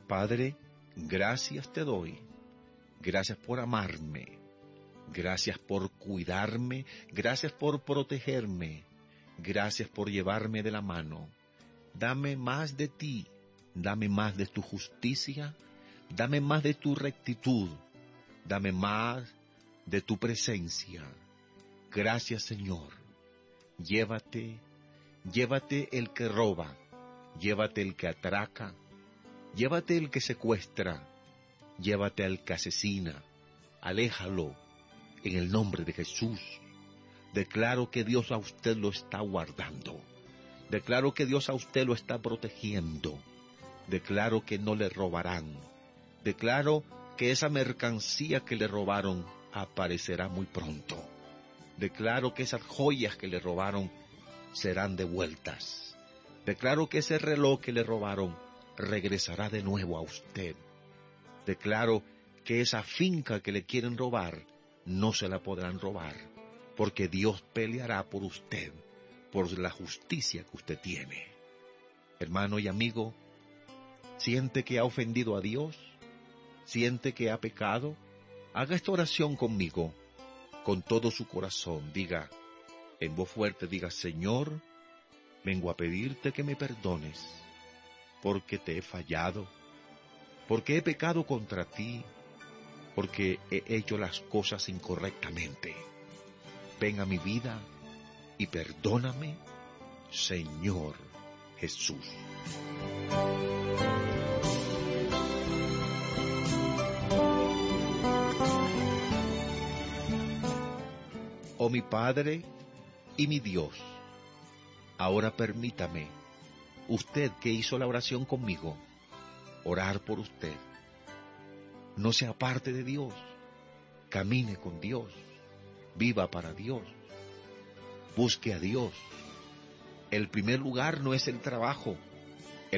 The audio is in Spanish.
Padre, gracias te doy. Gracias por amarme. Gracias por cuidarme. Gracias por protegerme. Gracias por llevarme de la mano. Dame más de ti. Dame más de tu justicia. Dame más de tu rectitud. Dame más de tu presencia. Gracias, Señor. Llévate el que roba. Llévate el que atraca. Llévate el que secuestra. Llévate al que asesina. Aléjalo en el nombre de Jesús. Declaro que Dios a usted lo está guardando. Declaro que Dios a usted lo está protegiendo. Declaro que no le robarán. Declaro que esa mercancía que le robaron aparecerá muy pronto. Declaro que esas joyas que le robaron serán devueltas. Declaro que ese reloj que le robaron regresará de nuevo a usted. Declaro que esa finca que le quieren robar no se la podrán robar, porque Dios peleará por usted, por la justicia que usted tiene. Hermano y amigo, ¿siente que ha ofendido a Dios? ¿Siente que ha pecado? Haga esta oración conmigo, con todo su corazón. Diga, en voz fuerte, diga: Señor, vengo a pedirte que me perdones, porque te he fallado, porque he pecado contra ti, porque he hecho las cosas incorrectamente. Ven a mi vida y perdóname, Señor Jesús. Oh mi Padre y mi Dios, ahora permítame, usted que hizo la oración conmigo, orar por usted. No se aparte de Dios, camine con Dios, viva para Dios, busque a Dios. El primer lugar no es el trabajo,